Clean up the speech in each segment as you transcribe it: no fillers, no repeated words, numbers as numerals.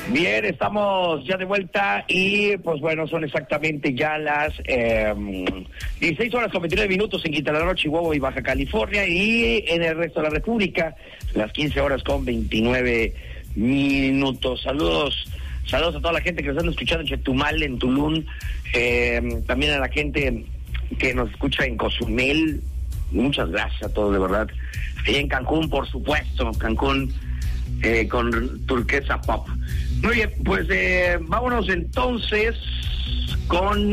Bien, estamos ya de vuelta y pues bueno, son exactamente ya las 16 horas con 29 minutos en Quintana Roo, Chihuahua y Baja California, y en el resto de la República las 15 horas con 29 minutos. Saludos a toda la gente que nos están escuchando en Chetumal, en Tulum, también a la gente que nos escucha en Cozumel. Muchas gracias a todos, de verdad. Y en Cancún, por supuesto, Cancún con Turquesa Pop. Muy bien, pues vámonos entonces con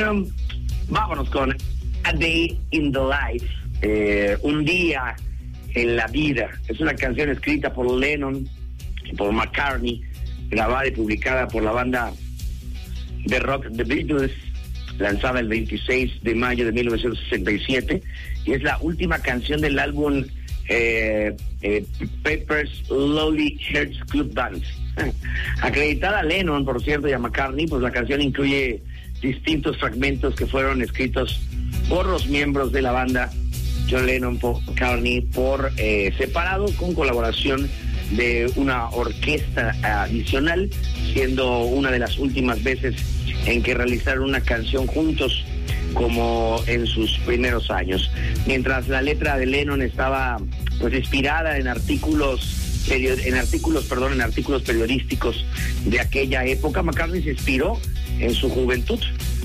A Day in the Life, un día en la vida. Es una canción escrita por Lennon y por McCartney, grabada y publicada por la banda de rock The Beatles, lanzada el 26 de mayo de 1967, y es la última canción del álbum Pepper's Lonely Hearts Club Band. Acreditada a Lennon, por cierto, y a McCartney, pues la canción incluye distintos fragmentos que fueron escritos por los miembros de la banda, John Lennon, Paul McCartney, por separado, con colaboración de una orquesta adicional, siendo una de las últimas veces en que realizaron una canción juntos, como en sus primeros años. Mientras la letra de Lennon estaba pues inspirada en artículos periodísticos de aquella época, McCartney se inspiró en su juventud.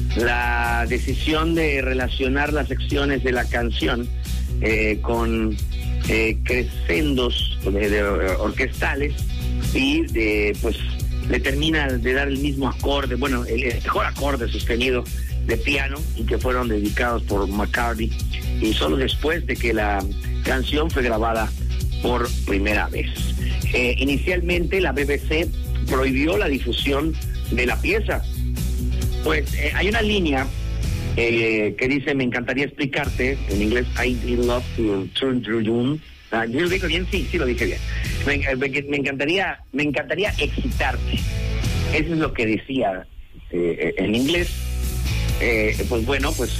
La decisión de relacionar las secciones de la canción con crescendos orquestales y pues le termina de dar el mismo acorde, bueno, el mejor acorde sostenido de piano, y que fueron dedicados por McCartney, y solo después de que la canción fue grabada por primera vez. Inicialmente la BBC prohibió la difusión de la pieza, pues hay una línea que dice: me encantaría explicarte, en inglés, I'd love to turn to you. ¿Lo dije bien? Sí, lo dije bien. Me encantaría excitarte. Eso es lo que decía en inglés. Pues bueno, pues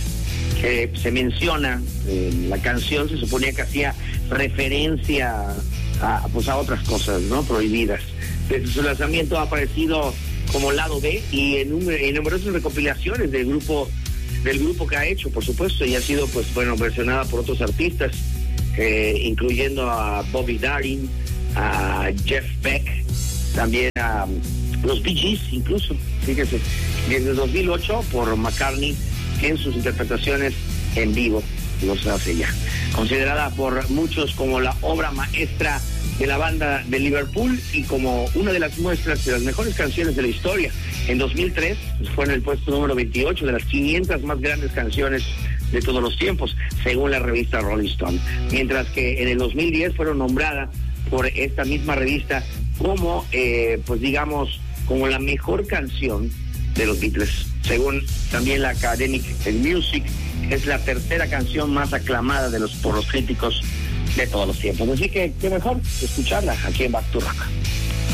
se menciona la canción, se suponía que hacía referencia a otras cosas, ¿no?, prohibidas. Desde su lanzamiento ha aparecido como lado B y en numerosas recopilaciones del grupo que ha hecho, por supuesto, y ha sido pues bueno versionada por otros artistas, incluyendo a Bobby Darin, a Jeff Beck, también a los Bee Gees, incluso, fíjese, desde 2008 por McCartney en sus interpretaciones en vivo, los hace ya. Considerada por muchos como la obra maestra de la banda de Liverpool y como una de las muestras de las mejores canciones de la historia. En 2003 fue en el puesto número 28 de las 500 más grandes canciones de todos los tiempos, según la revista Rolling Stone. Mientras que en el 2010 fueron nombradas por esta misma revista como, pues digamos, como la mejor canción de los Beatles. Según también la Academic Music, es la tercera canción más aclamada por los críticos de todos los tiempos. Así que qué mejor escucharla aquí en Back to Rock.